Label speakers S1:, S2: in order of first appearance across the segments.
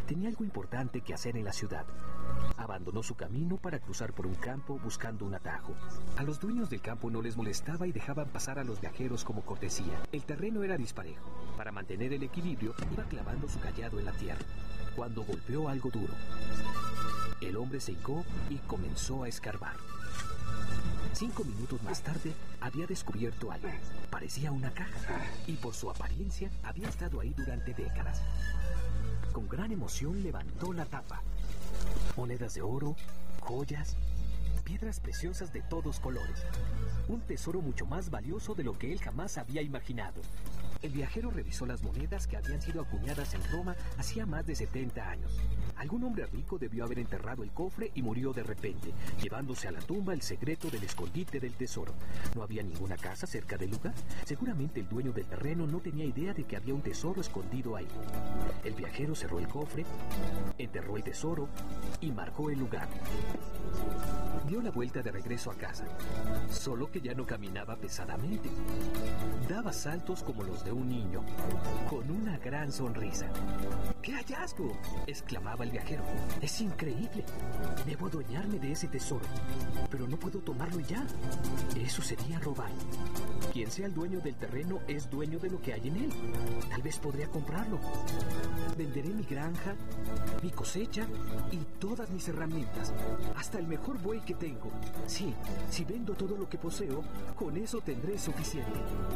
S1: tenía algo importante que hacer en la ciudad. Abandonó su camino para cruzar por un campo buscando un atajo. A los dueños del campo no les molestaba y dejaban pasar a los viajeros como cortesía. El terreno era disparejo. Para mantener el equilibrio, iba clavando su cayado en la tierra, cuando golpeó algo duro. El hombre se hincó y comenzó a escarbar. 5 minutos más tarde, había descubierto algo. Parecía una caja, y por su apariencia, había estado ahí durante décadas. Con gran emoción levantó la tapa. Monedas de oro, joyas, piedras preciosas de todos colores. Un tesoro mucho más valioso de lo que él jamás había imaginado. El viajero revisó las monedas que habían sido acuñadas en Roma hacía más de 70 años. Algún hombre rico debió haber enterrado el cofre y murió de repente, llevándose a la tumba el secreto del escondite del tesoro. ¿No había ninguna casa cerca del lugar? Seguramente el dueño del terreno no tenía idea de que había un tesoro escondido ahí. El viajero cerró el cofre, enterró el tesoro y marcó el lugar. Dio la vuelta de regreso a casa, solo que ya no caminaba pesadamente. Daba saltos como los de un niño, con una gran sonrisa. ¡Qué hallazgo!, exclamaba el viajero. ¡Es increíble! Debo adueñarme de ese tesoro, pero no puedo tomarlo ya. Eso sería robar. Quien sea el dueño del terreno es dueño de lo que hay en él. Tal vez podría comprarlo. Venderé mi granja, mi cosecha y todas mis herramientas, hasta el mejor buey que tengo. Sí, si vendo todo lo que poseo, con eso tendré suficiente.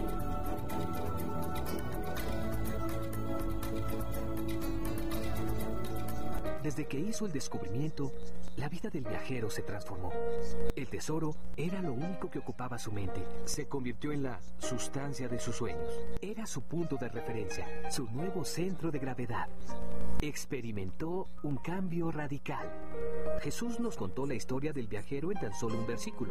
S1: Desde que hizo el descubrimiento, la vida del viajero se transformó. El tesoro era lo único que ocupaba su mente. Se convirtió en la sustancia de sus sueños. Era su punto de referencia, su nuevo centro de gravedad. Experimentó un cambio radical. Jesús nos contó la historia del viajero en tan solo un versículo.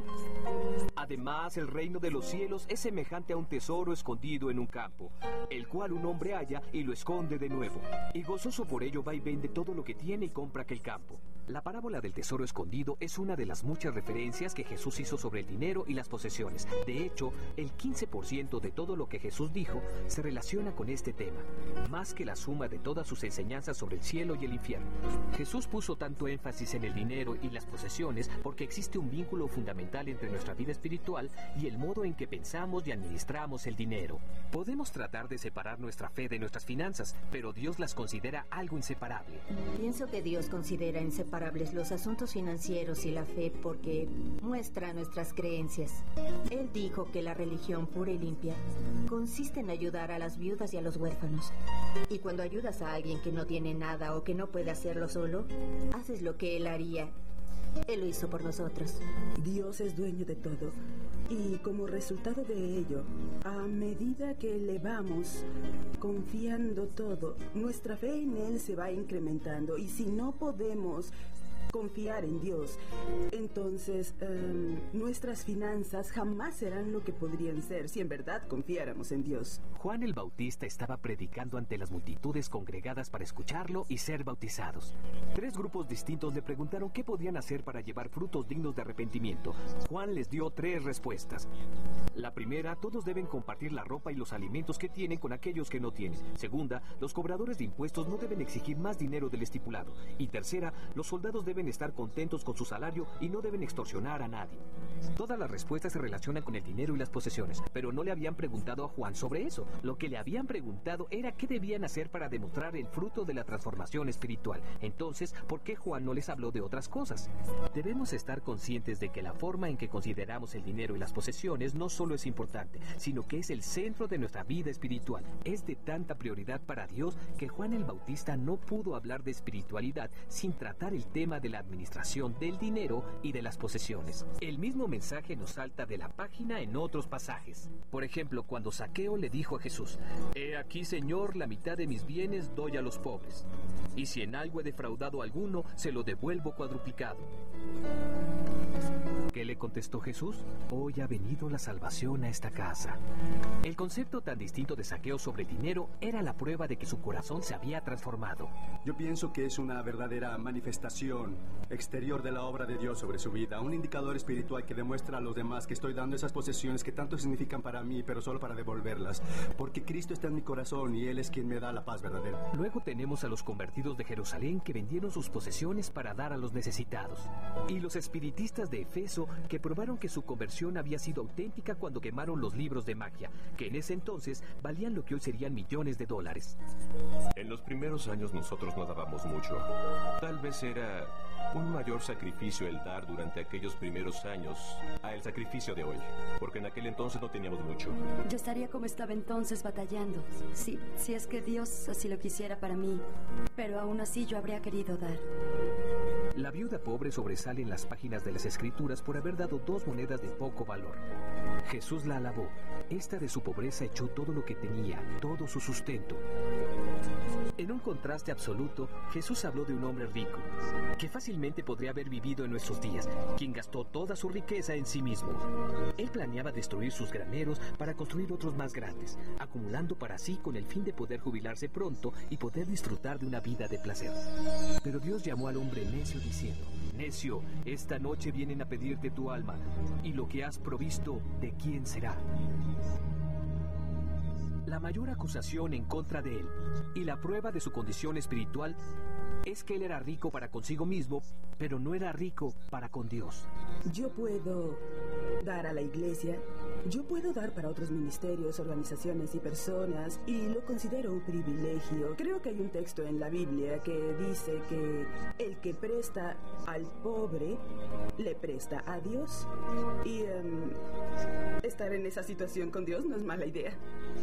S1: Además, el reino de los cielos es semejante a un tesoro escondido en un campo, el cual un hombre halla y lo esconde de nuevo. Y gozoso por ello va y vende todo lo que tiene y compra aquel campo. La parábola del tesoro escondido es una de las muchas referencias que Jesús hizo sobre el dinero y las posesiones. De hecho, el 15% de todo lo que Jesús dijo se relaciona con este tema, más que la suma de todas sus enseñanzas sobre el cielo y el infierno. Jesús puso tanto énfasis en el dinero y las posesiones porque existe un vínculo fundamental entre nuestra vida espiritual y el modo en que pensamos y administramos el dinero. Podemos tratar de separar nuestra fe de nuestras finanzas, pero Dios las considera algo inseparable.
S2: Pienso que Dios considera inseparables los asuntos financieros y la fe porque muestra nuestras creencias. Él dijo que la religión pura y limpia consiste en ayudar a las viudas y a los huérfanos. Y cuando ayudas a alguien que no tiene nada o que no puede hacerlo solo, haces lo que Él haría. Él lo hizo por nosotros.
S3: Dios es dueño de todo. Y como resultado de ello, a medida que le vamos confiando todo, nuestra fe en Él se va incrementando. Y si no podemos confiar en Dios, entonces nuestras finanzas jamás serán lo que podrían ser si en verdad confiáramos en Dios.
S1: Juan el Bautista estaba predicando ante las multitudes congregadas para escucharlo y ser bautizados. 3 grupos distintos le preguntaron qué podían hacer para llevar frutos dignos de arrepentimiento. Juan les dio 3 respuestas. La primera, todos deben compartir la ropa y los alimentos que tienen con aquellos que no tienen. Segunda, los cobradores de impuestos no deben exigir más dinero del estipulado. Y tercera, los soldados deben estar contentos con su salario y no deben extorsionar a nadie. Todas las respuestas se relacionan con el dinero y las posesiones, pero no le habían preguntado a Juan sobre eso. Lo que le habían preguntado era qué debían hacer para demostrar el fruto de la transformación espiritual. Entonces, ¿por qué Juan no les habló de otras cosas? Debemos estar conscientes de que la forma en que consideramos el dinero y las posesiones no solo es importante, sino que es el centro de nuestra vida espiritual. Es de tanta prioridad para Dios que Juan el Bautista no pudo hablar de espiritualidad sin tratar el tema de la administración del dinero y de las posesiones. El mismo mensaje nos salta de la página en otros pasajes. Por ejemplo, cuando Zaqueo le dijo a Jesús: «He aquí, Señor, la mitad de mis bienes doy a los pobres, y si en algo he defraudado a alguno, se lo devuelvo cuadruplicado». ¿Qué le contestó Jesús? Hoy ha venido la salvación a esta casa. El concepto tan distinto de Zaqueo sobre el dinero era la prueba de que su corazón se había transformado.
S4: Yo pienso que es una verdadera manifestación exterior de la obra de Dios sobre su vida, un indicador espiritual que demuestra a los demás que estoy dando esas posesiones que tanto significan para mí, pero solo para devolverlas, porque Cristo está en mi corazón y Él es quien me da la paz verdadera.
S1: Luego tenemos a los convertidos de Jerusalén que vendieron sus posesiones para dar a los necesitados, y los espiritistas de Efeso que probaron que su conversión había sido auténtica cuando quemaron los libros de magia, que en ese entonces valían lo que hoy serían millones de dólares.
S5: En los primeros años nosotros no dábamos mucho. Tal vez era un mayor sacrificio el dar durante aquellos primeros años a el sacrificio de hoy, porque en aquel entonces no teníamos mucho.
S6: Yo estaría como estaba entonces batallando, si es que Dios así lo quisiera para mí, pero aún así yo habría querido dar.
S1: La viuda pobre sobresale en las páginas de las Escrituras por haber dado 2 monedas de poco valor. Jesús la alabó. Esta de su pobreza echó todo lo que tenía, todo su sustento. En un contraste absoluto, Jesús habló de un hombre rico, que fácilmente podría haber vivido en nuestros días, quien gastó toda su riqueza en sí mismo. Él planeaba destruir sus graneros para construir otros más grandes, acumulando para sí con el fin de poder jubilarse pronto y poder disfrutar de una vida de placer. Pero Dios llamó al hombre necio diciendo: «Necio, esta noche vienen a pedirte tu alma, y lo que has provisto, ¿de quién será?». La mayor acusación en contra de él y la prueba de su condición espiritual es que él era rico para consigo mismo, pero no era rico para con Dios.
S3: Yo puedo dar a la iglesia, yo puedo dar para otros ministerios, organizaciones y personas, y lo considero un privilegio. Creo que hay un texto en la Biblia que dice que el que presta al pobre, le presta a Dios. Y estar en esa situación con Dios no es mala idea.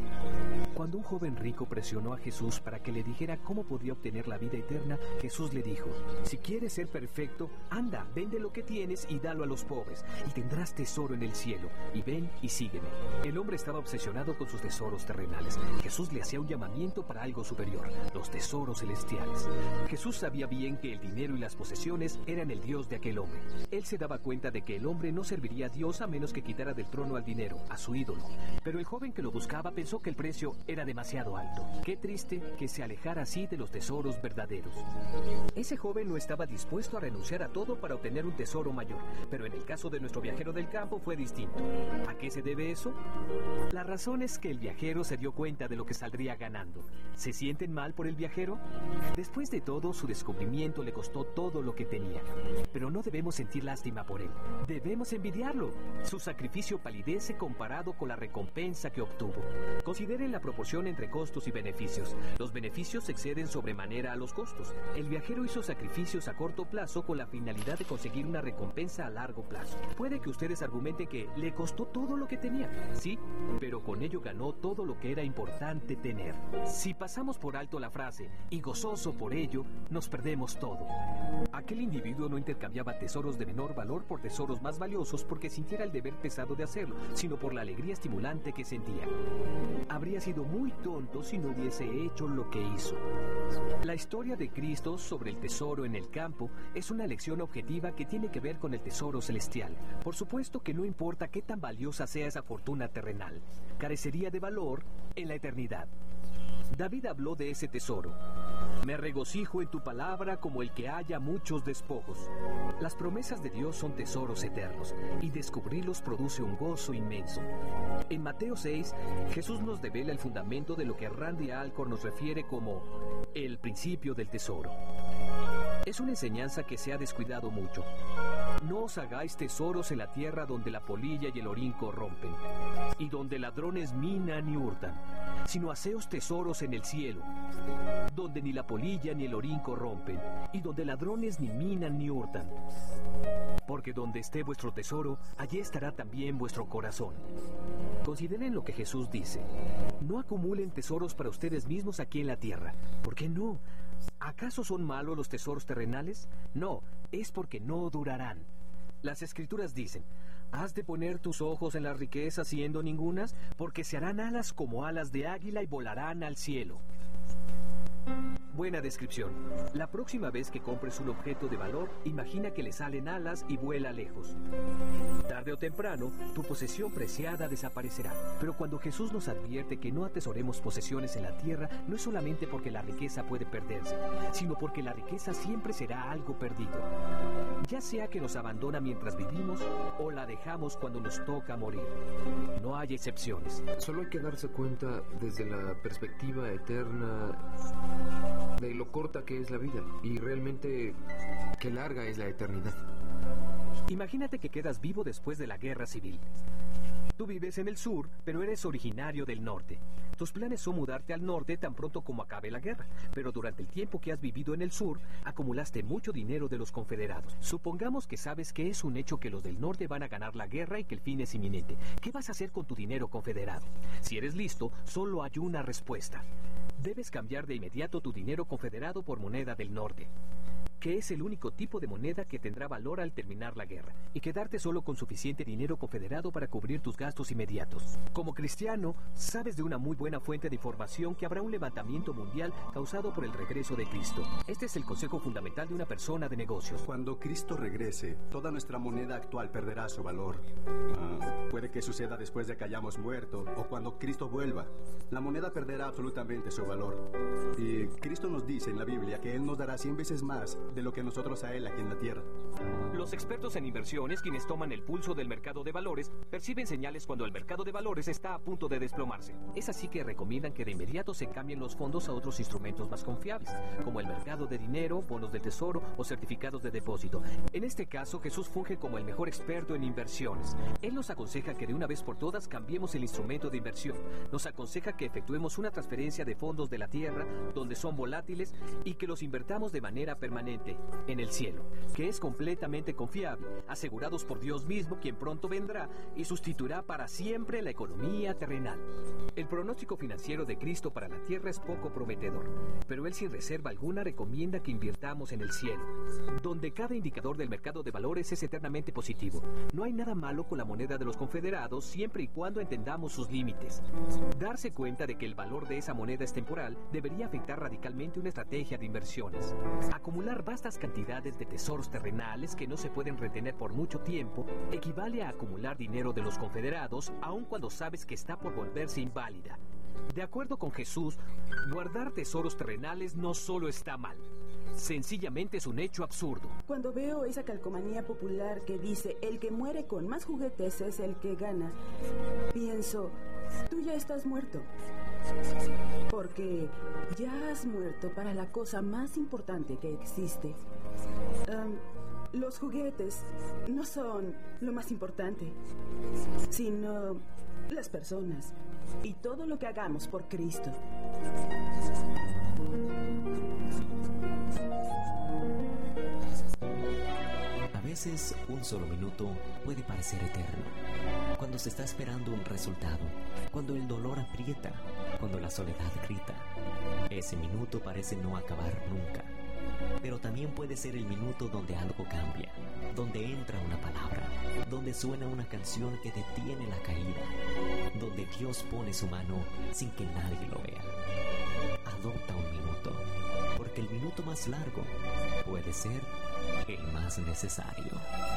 S1: Cuando un joven rico presionó a Jesús para que le dijera cómo podía obtener la vida eterna, Jesús le dijo: «Si quieres ser perfecto, anda, vende lo que tienes y dalo a los pobres, y tendrás tesoro en el cielo, y ven y sígueme». El hombre estaba obsesionado con sus tesoros terrenales. Jesús le hacía un llamamiento para algo superior, los tesoros celestiales. Jesús sabía bien que el dinero y las posesiones eran el Dios de aquel hombre. Él se daba cuenta de que el hombre no serviría a Dios a menos que quitara del trono al dinero, a su ídolo. Pero el joven que lo buscaba pensó que el precio era demasiado alto. Qué triste que se alejara así de los tesoros verdaderos. Ese joven no estaba dispuesto a renunciar a todo para obtener un tesoro mayor, pero en el caso de nuestro viajero del campo fue distinto. ¿A qué se debe eso? La razón es que el viajero se dio cuenta de lo que saldría ganando. ¿Se sienten mal por el viajero? Después de todo, su descubrimiento le costó todo lo que tenía. Pero no debemos sentir lástima por él. Debemos envidiarlo. Su sacrificio palidece comparado con la recompensa que obtuvo. Consideren la proporción entre costos y beneficios. Los beneficios exceden sobremanera a los costos. El viajero hizo sacrificios a corto plazo con la finalidad de conseguir una recompensa a largo plazo. Puede que ustedes argumenten que le costó todo lo que tenía. Sí, pero con ello ganó todo lo que era importante tener. Si pasamos por alto la frase «y gozoso por ello», nos perdemos todo. Aquel individuo no intercambiaba tesoros de menor valor por tesoros más valiosos porque sintiera el deber pesado de hacerlo, sino por la alegría estimulante que sentía. Habría sido muy tonto si no hubiese hecho lo que hizo. La historia de Cristo sobre el tesoro en el campo es una lección objetiva que tiene que ver con el tesoro celestial. Por supuesto que no importa qué tan valiosa sea esa fortuna terrenal, carecería de valor en la eternidad. David habló de ese tesoro. «Me regocijo en tu palabra como el que haya muchos despojos». Las promesas de Dios son tesoros eternos, y descubrirlos produce un gozo inmenso. En Mateo 6, Jesús nos devela el fundamento de lo que Randy Alcorn nos refiere como el principio del tesoro. Es una enseñanza que se ha descuidado mucho. No os hagáis tesoros en la tierra donde la polilla y el orín corrompen, y donde ladrones minan y hurtan, sino haceos tesoros en el cielo, donde ni la polilla ni el orín corrompen, y donde ladrones ni minan ni hurtan. Porque donde esté vuestro tesoro, allí estará también vuestro corazón. Consideren lo que Jesús dice. No acumulen tesoros para ustedes mismos aquí en la tierra. ¿Por qué no? ¿Acaso son malos los tesoros terrenales? No, es porque no durarán. Las Escrituras dicen: «Has de poner tus ojos en las riquezas siendo ningunas, porque se harán alas como alas de águila y volarán al cielo». buena descripción. La próxima vez que compres un objeto de valor, imagina que le salen alas y vuela lejos. Tarde o temprano, tu posesión preciada desaparecerá. Pero cuando Jesús nos advierte que no atesoremos posesiones en la tierra, no es solamente porque la riqueza puede perderse, sino porque la riqueza siempre será algo perdido. Ya sea que nos abandona mientras vivimos o la dejamos cuando nos toca morir. No hay excepciones.
S7: Solo hay que darse cuenta desde la perspectiva eterna de lo corta que es la vida y realmente qué larga es la eternidad.
S1: Imagínate que quedas vivo después de la guerra civil. Tú vives en el sur, pero eres originario del norte. Tus planes son mudarte al norte tan pronto como acabe la guerra, pero durante el tiempo que has vivido en el sur, acumulaste mucho dinero de los confederados. Supongamos que sabes que es un hecho que los del norte van a ganar la guerra y que el fin es inminente. ¿Qué vas a hacer con tu dinero confederado? Si eres listo, solo hay una respuesta. Debes cambiar de inmediato tu dinero confederado por moneda del norte, que es el único tipo de moneda que tendrá valor al terminar la guerra, y quedarte solo con suficiente dinero confederado para cubrir tus gastos inmediatos. Como cristiano, sabes de una muy buena fuente de información que habrá un levantamiento mundial causado por el regreso de Cristo. Este es el consejo fundamental de una persona de negocios.
S4: Cuando Cristo regrese, toda nuestra moneda actual perderá su valor. Puede que suceda después de que hayamos muerto o cuando Cristo vuelva. La moneda perderá absolutamente su valor. Y Cristo nos dice en la Biblia que Él nos dará 100 veces más de lo que nosotros a Él aquí en la tierra.
S1: Los expertos en inversiones, quienes toman el pulso del mercado de valores, perciben señales cuando el mercado de valores está a punto de desplomarse. Es así que recomiendan que de inmediato se cambien los fondos a otros instrumentos más confiables, como el mercado de dinero, bonos del tesoro o certificados de depósito. En este caso, Jesús funge como el mejor experto en inversiones. Él nos aconseja que de una vez por todas cambiemos el instrumento de inversión. Nos aconseja que efectuemos una transferencia de fondos de la tierra, donde son volátiles, y que los invertamos de manera permanente en el cielo, que es completamente confiable, asegurados por Dios mismo, quien pronto vendrá y sustituirá para siempre la economía terrenal. El pronóstico financiero de Cristo para la tierra es poco prometedor, pero Él sin reserva alguna recomienda que invirtamos en el cielo, donde cada indicador del mercado de valores es eternamente positivo. No hay nada malo con la moneda de los confederados siempre y cuando entendamos sus límites. Darse cuenta de que el valor de esa moneda es temporal debería afectar radicalmente una estrategia de inversiones. Acumular vastas cantidades de tesoros terrenales que no se pueden retener por mucho tiempo equivale a acumular dinero de los confederados aun cuando sabes que está por volverse inválida. De acuerdo con Jesús, guardar tesoros terrenales no solo está mal, sencillamente es un hecho absurdo.
S3: Cuando veo esa calcomanía popular que dice el que muere con más juguetes es el que gana, pienso, tú ya estás muerto. Porque ya has muerto para la cosa más importante que existe. Los juguetes no son lo más importante, sino las personas y todo lo que hagamos por Cristo.
S8: A veces un solo minuto puede parecer eterno. Cuando se está esperando un resultado, cuando el dolor aprieta, cuando la soledad grita, ese minuto parece no acabar nunca. Pero también puede ser el minuto donde algo cambia, donde entra una palabra, donde suena una canción que detiene la caída, donde Dios pone su mano sin que nadie lo vea. Adopta un minuto, porque el minuto más largo puede ser el más necesario.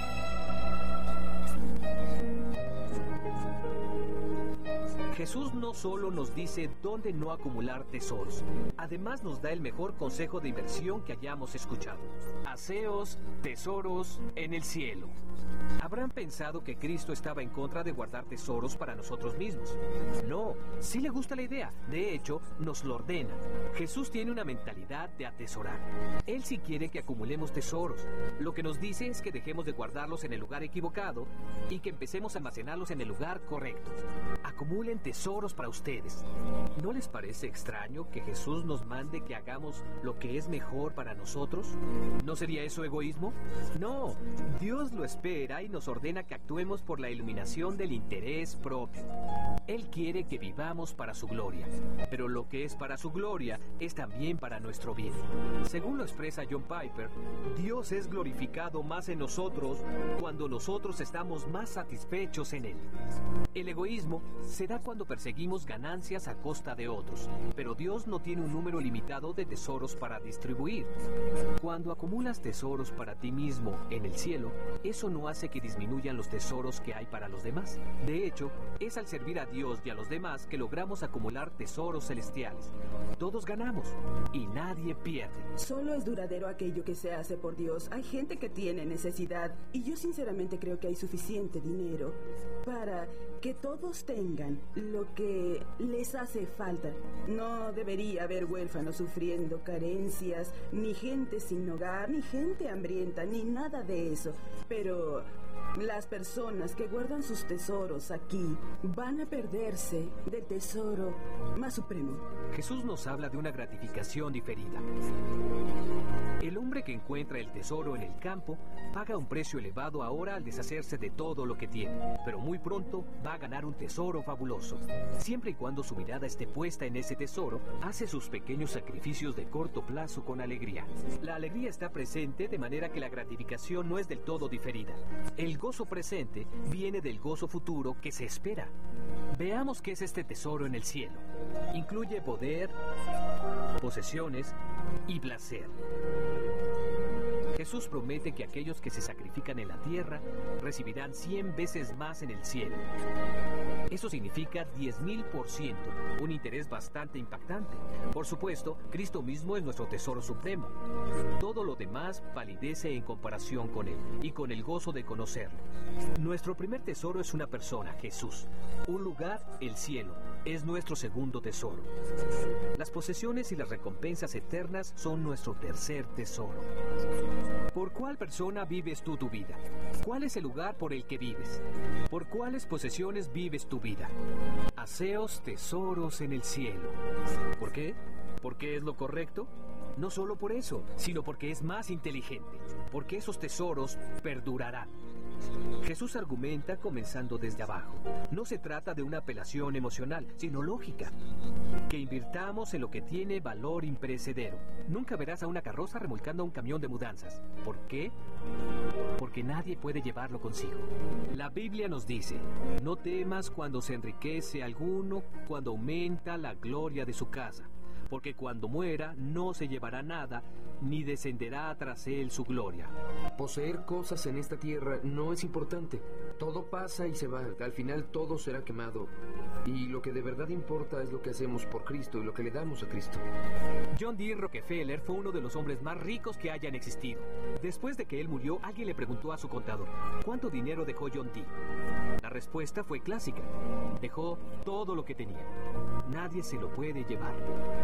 S1: Jesús no solo nos dice dónde no acumular tesoros, además nos da el mejor consejo de inversión que hayamos escuchado. Haceos tesoros en el cielo. Habrán pensado que Cristo estaba en contra de guardar tesoros para nosotros mismos. No, sí le gusta la idea. De hecho, nos lo ordena. Jesús tiene una mentalidad de atesorar. Él sí quiere que acumulemos tesoros. Lo que nos dice es que dejemos de guardarlos en el lugar equivocado y que empecemos a almacenarlos en el lugar correcto. Acumulen tesoros para ustedes. ¿No les parece extraño que Jesús nos mande que hagamos lo que es mejor para nosotros? ¿No sería eso egoísmo? No, Dios lo espera y nos ordena que actuemos por la iluminación del interés propio. Él quiere que vivamos para su gloria, pero lo que es para su gloria es también para nuestro bien. Según lo expresa John Piper, Dios es glorificado más en nosotros cuando nosotros estamos más satisfechos en Él. El egoísmo se da da cuando perseguimos ganancias a costa de otros. Pero Dios no tiene un número limitado de tesoros para distribuir. Cuando acumulas tesoros para ti mismo en el cielo, eso no hace que disminuyan los tesoros que hay para los demás. De hecho, es al servir a Dios y a los demás que logramos acumular tesoros celestiales. Todos ganamos y nadie pierde.
S3: Solo es duradero aquello que se hace por Dios. Hay gente que tiene necesidad y yo sinceramente creo que hay suficiente dinero para que todos tengan lo que les hace falta. No debería haber huérfanos sufriendo carencias, ni gente sin hogar, ni gente hambrienta, ni nada de eso. Pero las personas que guardan sus tesoros aquí van a perderse del tesoro más supremo.
S1: Jesús nos habla de una gratificación diferida. El hombre que encuentra el tesoro en el campo paga un precio elevado ahora al deshacerse de todo lo que tiene, pero muy pronto va a ganar un tesoro fabuloso. Siempre y cuando su mirada esté puesta en ese tesoro, hace sus pequeños sacrificios de corto plazo con alegría. La alegría está presente de manera que la gratificación no es del todo diferida. El gozo presente viene del gozo futuro que se espera. Veamos qué es este tesoro en el cielo. Incluye poder, posesiones y placer. Jesús promete que aquellos que se sacrifican en la tierra recibirán 100 veces más en el cielo. Eso significa 10,000%, un interés bastante impactante. Por supuesto, Cristo mismo es nuestro tesoro supremo. Todo lo demás palidece en comparación con Él y con el gozo de conocerlo. Nuestro primer tesoro es una persona, Jesús. Un lugar, el cielo, es nuestro segundo tesoro. Las posesiones y las recompensas eternas son nuestro tercer tesoro. ¿Por cuál persona vives tú tu vida? ¿Cuál es el lugar por el que vives? ¿Por cuáles posesiones vives tu vida? Haceos tesoros en el cielo. ¿Por qué? ¿Porque es lo correcto? No solo por eso, sino porque es más inteligente, porque esos tesoros perdurarán. Jesús argumenta comenzando desde abajo. No se trata de una apelación emocional, sino lógica. Que invirtamos en lo que tiene valor imperecedero. Nunca verás a una carroza remolcando a un camión de mudanzas. ¿Por qué? Porque nadie puede llevarlo consigo. La Biblia nos dice: no temas cuando se enriquece alguno, cuando aumenta la gloria de su casa. Porque cuando muera no se llevará nada, ni descenderá tras él su gloria.
S7: Poseer cosas en esta tierra no es importante. Todo pasa y se va. Al final todo será quemado. Y lo que de verdad importa es lo que hacemos por Cristo y lo que le damos a Cristo.
S1: John D. Rockefeller fue uno de los hombres más ricos que hayan existido. Después de que él murió, alguien le preguntó a su contador: ¿cuánto dinero dejó John D.? La respuesta fue clásica: dejó todo lo que tenía. Nadie se lo puede llevar.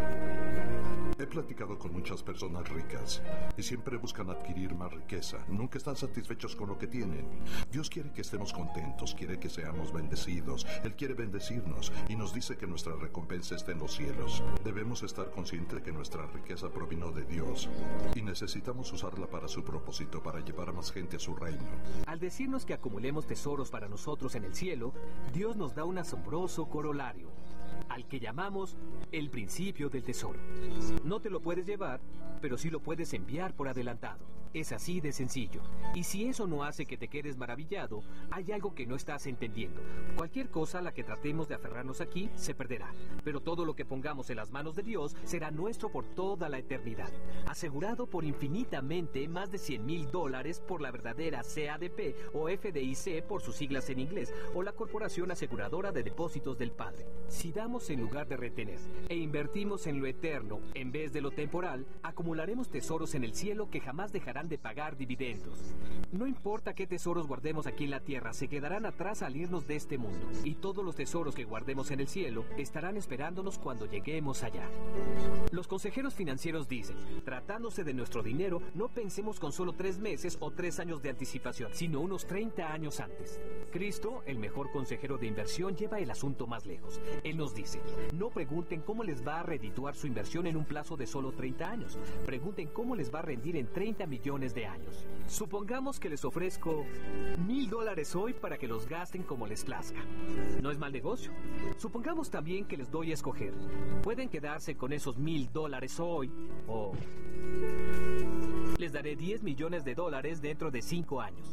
S9: He platicado con muchas personas ricas y siempre buscan adquirir más riqueza. Nunca están satisfechos con lo que tienen. Dios quiere que estemos contentos, quiere que seamos bendecidos. Él quiere bendecirnos y nos dice que nuestra recompensa está en los cielos. Debemos estar conscientes de que nuestra riqueza provino de Dios y necesitamos usarla para su propósito, para llevar a más gente a su reino.
S1: Al decirnos que acumulemos tesoros para nosotros en el cielo, Dios nos da un asombroso corolario, al que llamamos el principio del tesoro. No te lo puedes llevar, pero sí lo puedes enviar por adelantado. Es así de sencillo. Y si eso no hace que te quedes maravillado, hay algo que no estás entendiendo. Cualquier cosa a la que tratemos de aferrarnos aquí se perderá, pero todo lo que pongamos en las manos de Dios será nuestro por toda la eternidad, asegurado por infinitamente más de $100,000 por la verdadera CADP o FDIC por sus siglas en inglés, o la Corporación Aseguradora de Depósitos del Padre. Si damos en lugar de retener e invertimos en lo eterno en vez de lo temporal, acumularemos tesoros en el cielo que jamás dejarán de pagar dividendos. No importa qué tesoros guardemos aquí en la tierra, se quedarán atrás al irnos de este mundo, y todos los tesoros que guardemos en el cielo estarán esperándonos cuando lleguemos allá. Los consejeros financieros dicen: tratándose de nuestro dinero, no pensemos con solo 3 meses o 3 años de anticipación, sino unos 30 años antes. Cristo, el mejor consejero de inversión, lleva el asunto más lejos. Él nos dice: no pregunten cómo les va a redituar su inversión en un plazo de solo 30 años. Pregunten cómo les va a rendir en 30 millones de años. Supongamos que les ofrezco $1,000 hoy para que los gasten como les plazca. No es mal negocio. Supongamos también que les doy a escoger. Pueden quedarse con esos $1,000 hoy, o les daré $10 millones dentro de 5 años.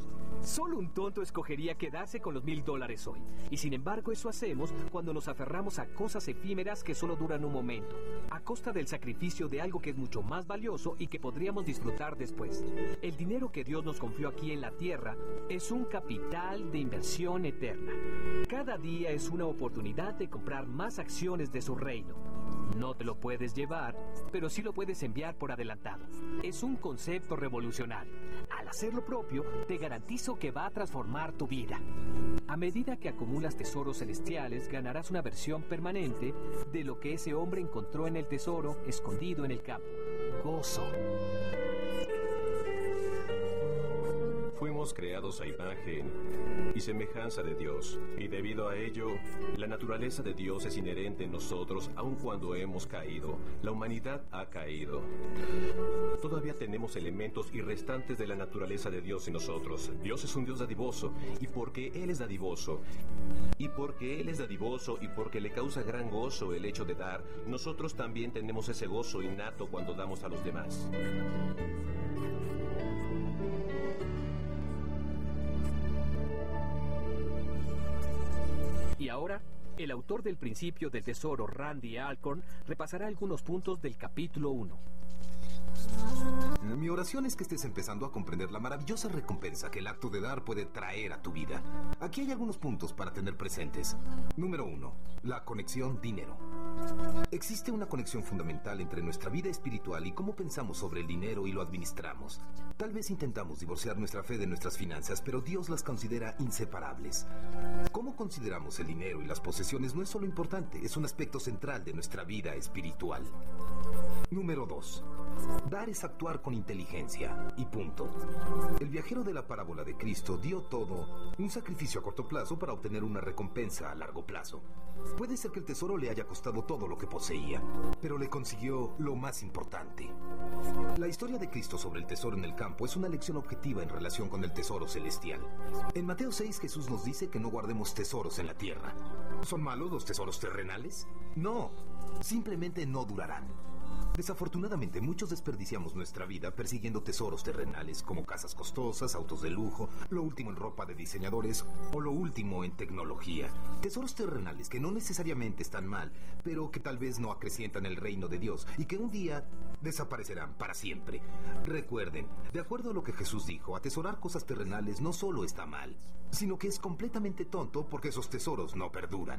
S1: Solo un tonto escogería quedarse con los $1000 hoy. Y sin embargo eso hacemos cuando nos aferramos a cosas efímeras que solo duran un momento, a costa del sacrificio de algo que es mucho más valioso y que podríamos disfrutar después. El dinero que Dios nos confió aquí en la tierra es un capital de inversión eterna. Cada día es una oportunidad de comprar más acciones de su reino. No te lo puedes llevar, pero sí lo puedes enviar por adelantado. Es un concepto revolucionario. Al hacer lo propio, te garantizo que va a transformar tu vida. A medida que acumulas tesoros celestiales, ganarás una versión permanente de lo que ese hombre encontró en el tesoro escondido en el campo. Gozo.
S5: Fuimos creados a imagen y semejanza de Dios, y debido a ello, la naturaleza de Dios es inherente en nosotros, aun cuando hemos caído. La humanidad ha caído. Todavía tenemos elementos y restantes de la naturaleza de Dios en nosotros. Dios es un Dios dadivoso, y porque Él es dadivoso, y porque le causa gran gozo el hecho de dar, nosotros también tenemos ese gozo innato cuando damos a los demás.
S1: Y ahora, el autor del Principio del Tesoro, Randy Alcorn, repasará algunos puntos del capítulo 1.
S10: Mi oración es que estés empezando a comprender la maravillosa recompensa que el acto de dar puede traer a tu vida. Aquí hay algunos puntos para tener presentes. Número 1. La conexión dinero. Existe una conexión fundamental entre nuestra vida espiritual y cómo pensamos sobre el dinero y lo administramos. Tal vez intentamos divorciar nuestra fe de nuestras finanzas, pero Dios las considera inseparables. Cómo consideramos el dinero y las posesiones no es solo importante, es un aspecto central de nuestra vida espiritual. Número 2. Dar es actuar con inteligencia, y punto. El viajero de la parábola de Cristo dio todo, un sacrificio a corto plazo para obtener una recompensa a largo plazo. Puede ser que el tesoro le haya costado todo lo que poseía, pero le consiguió lo más importante. La historia de Cristo sobre el tesoro en el campo es una lección objetiva en relación con el tesoro celestial. En Mateo 6, Jesús nos dice que no guardemos tesoros en la tierra. ¿Son malos los tesoros terrenales? No, simplemente no durarán. Desafortunadamente, muchos desperdiciamos nuestra vida persiguiendo tesoros terrenales como casas costosas, autos de lujo, lo último en ropa de diseñadores o lo último en tecnología. Tesoros terrenales que no necesariamente están mal, pero que tal vez no acrecientan el reino de Dios y que un día desaparecerán para siempre. Recuerden, de acuerdo a lo que Jesús dijo, atesorar cosas terrenales no solo está mal, sino que es completamente tonto porque esos tesoros no perduran.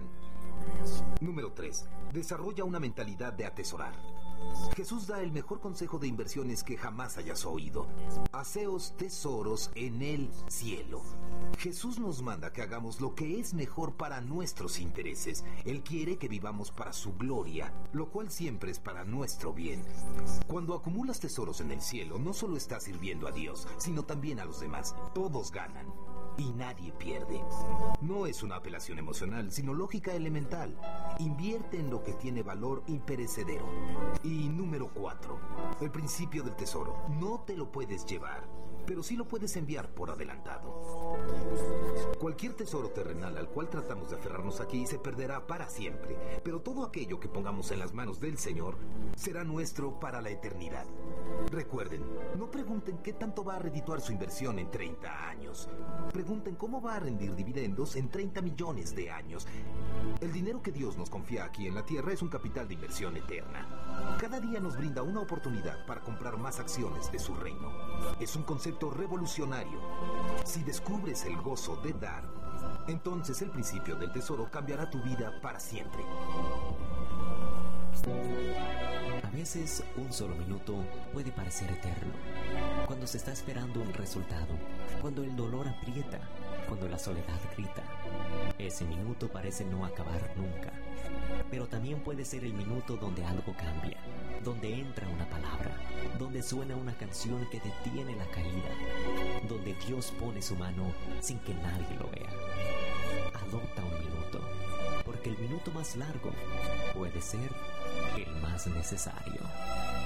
S10: Número 3. Desarrolla una mentalidad de atesorar. Jesús da el mejor consejo de inversiones que jamás hayas oído. Haceos tesoros en el cielo. Jesús nos manda que hagamos lo que es mejor para nuestros intereses. Él quiere que vivamos para su gloria, lo cual siempre es para nuestro bien. Cuando acumulas tesoros en el cielo, no solo estás sirviendo a Dios, sino también a los demás. Todos ganan y nadie pierde. No es una apelación emocional, sino lógica elemental. Invierte en lo que tiene valor imperecedero. Y número 4. El principio del tesoro. No te lo puedes llevar, pero sí lo puedes enviar por adelantado. Cualquier tesoro terrenal al cual tratamos de aferrarnos aquí se perderá para siempre, pero todo aquello que pongamos en las manos del Señor será nuestro para la eternidad. Recuerden, no pregunten qué tanto va a redituar su inversión en 30 años. Pregunten cómo va a rendir dividendos en 30 millones de años. El dinero que Dios nos confía aquí en la tierra es un capital de inversión eterna. Cada día nos brinda una oportunidad para comprar más acciones de su reino. Es un concepto revolucionario. Si descubres el gozo de dar, entonces el principio del tesoro cambiará tu vida para siempre.
S8: A veces un solo minuto puede parecer eterno. Cuando se está esperando un resultado, cuando el dolor aprieta, cuando la soledad grita, ese minuto parece no acabar nunca. Pero también puede ser el minuto donde algo cambia, donde entra una palabra, donde suena una canción que detiene la caída, donde Dios pone su mano sin que nadie lo vea. Adopta un minuto, porque el minuto más largo puede ser el más necesario.